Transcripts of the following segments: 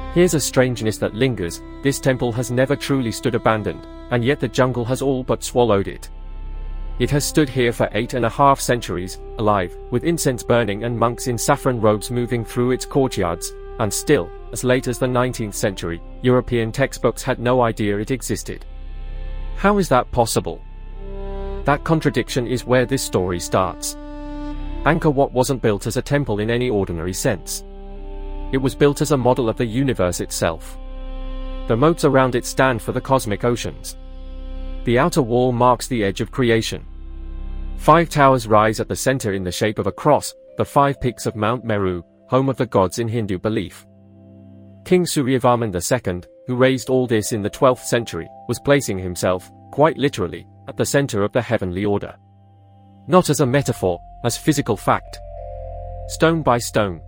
Here's a strangeness that lingers: this temple has never truly stood abandoned, and yet the jungle has all but swallowed it. It has stood here for 8.5 centuries, alive, with incense burning and monks in saffron robes moving through its courtyards, and still, as late as the 19th century, European textbooks had no idea it existed. How is that possible? That contradiction is where this story starts. Angkor Wat wasn't built as a temple in any ordinary sense. It was built as a model of the universe itself. The moats around it stand for the cosmic oceans. The outer wall marks the edge of creation. 5 towers rise at the center in the shape of a cross, the 5 peaks of Mount Meru, home of the gods in Hindu belief. King Suryavarman II, who raised all this in the 12th century, was placing himself, quite literally, at the center of the heavenly order. Not as a metaphor, as physical fact. Stone by stone.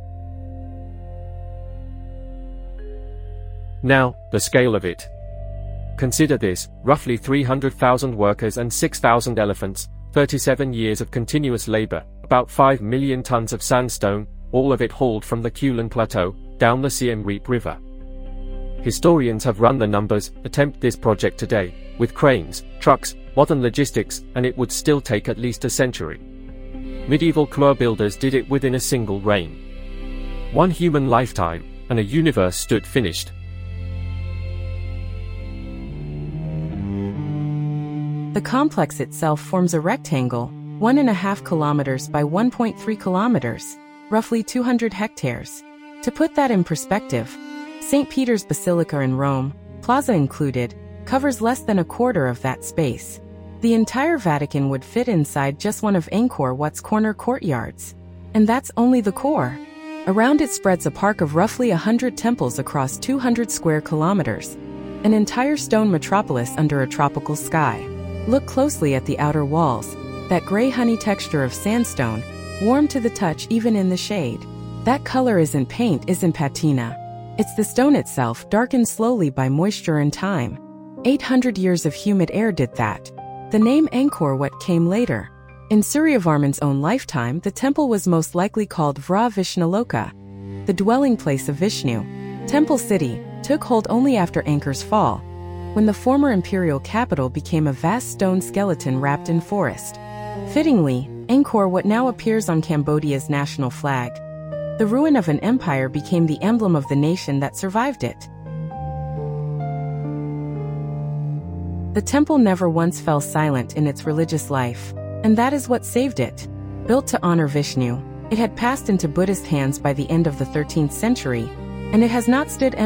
Now, the scale of it. Consider this: roughly 300,000 workers and 6,000 elephants, 37 years of continuous labor, about 5 million tons of sandstone, all of it hauled from the Kulin Plateau, down the Siem Reap River. Historians have run the numbers. Attempt this project today, with cranes, trucks, modern logistics, and it would still take at least a century. Medieval Khmer builders did it within a single reign. 1 human lifetime, and a universe stood finished. The complex itself forms a rectangle, 1.5 kilometers by 1.3 kilometers, roughly 200 hectares. To put that in perspective, St. Peter's Basilica in Rome, plaza included, covers less than a quarter of that space. The entire Vatican would fit inside just one of Angkor Wat's corner courtyards. And that's only the core. Around it spreads a park of roughly 100 temples across 200 square kilometers. An entire stone metropolis under a tropical sky. Look closely at the outer walls, that gray honey texture of sandstone, warm to the touch even in the shade. That color isn't paint, isn't patina. It's the stone itself, darkened slowly by moisture and time. 800 years of humid air did that. The name Angkor Wat came later. In Suryavarman's own lifetime, the temple was most likely called Vra Vishnaloka, the dwelling place of Vishnu. Temple City took hold only after Angkor's fall, when the former imperial capital became a vast stone skeleton wrapped in forest. Fittingly, Angkor Wat now appears on Cambodia's national flag. The ruin of an empire became the emblem of the nation that survived it. The temple never once fell silent in its religious life, and that is what saved it. Built to honor Vishnu, it had passed into Buddhist hands by the end of the 13th century, and it has not stood empty